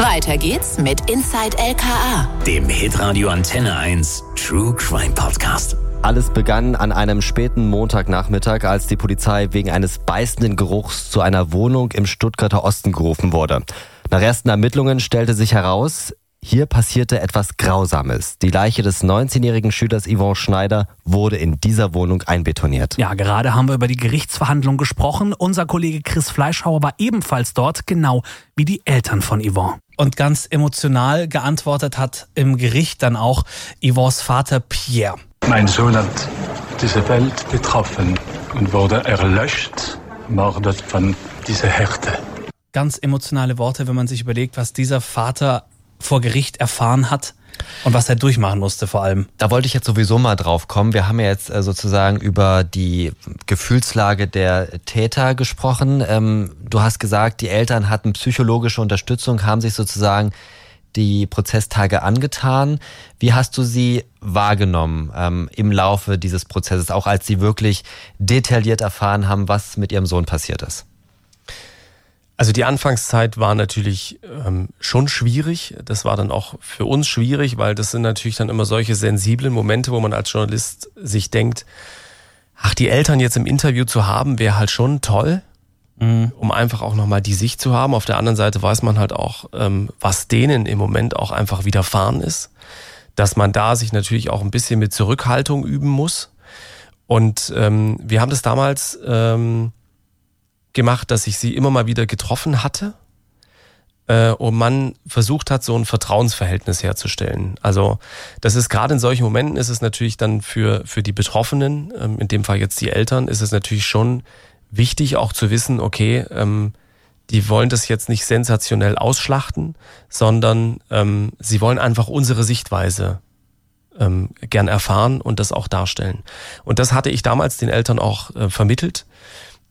Weiter geht's mit Inside LKA, dem Hitradio Antenne 1 True Crime Podcast. Alles begann an einem späten Montagnachmittag, als die Polizei wegen eines beißenden Geruchs zu einer Wohnung im Stuttgarter Osten gerufen wurde. Nach ersten Ermittlungen stellte sich heraus, hier passierte etwas Grausames. Die Leiche des 19-jährigen Schülers Yvon Schneider wurde in dieser Wohnung einbetoniert. Ja, gerade haben wir über die Gerichtsverhandlung gesprochen. Unser Kollege Chris Fleischhauer war ebenfalls dort, genau wie die Eltern von Yvon. Und ganz emotional geantwortet hat im Gericht dann auch Yvons Vater Pierre. Mein Sohn hat diese Welt getroffen und wurde erlöscht, ermordet von dieser Härte. Ganz emotionale Worte, wenn man sich überlegt, was dieser Vater vor Gericht erfahren hat und was er durchmachen musste vor allem. Da wollte ich jetzt sowieso mal drauf kommen. Wir haben ja jetzt sozusagen über die Gefühlslage der Täter gesprochen. Du hast gesagt, die Eltern hatten psychologische Unterstützung, haben sich sozusagen die Prozesstage angetan. Wie hast du sie wahrgenommen im Laufe dieses Prozesses, auch als sie wirklich detailliert erfahren haben, was mit ihrem Sohn passiert ist? Also die Anfangszeit war natürlich schon schwierig. Das war dann auch für uns schwierig, weil das sind natürlich dann immer solche sensiblen Momente, wo man als Journalist sich denkt, ach, die Eltern jetzt im Interview zu haben, wäre halt schon toll, um einfach auch nochmal die Sicht zu haben. Auf der anderen Seite weiß man halt auch, was denen im Moment auch einfach widerfahren ist. Dass man da sich natürlich auch ein bisschen mit Zurückhaltung üben muss. Und wir haben das damals gemacht, dass ich sie immer mal wieder getroffen hatte und man versucht hat, so ein Vertrauensverhältnis herzustellen. Also das ist gerade in solchen Momenten, ist es natürlich dann für die Betroffenen, in dem Fall jetzt die Eltern, ist es natürlich schon wichtig auch zu wissen, okay, die wollen das jetzt nicht sensationell ausschlachten, sondern sie wollen einfach unsere Sichtweise gern erfahren und das auch darstellen. Und das hatte ich damals den Eltern auch vermittelt.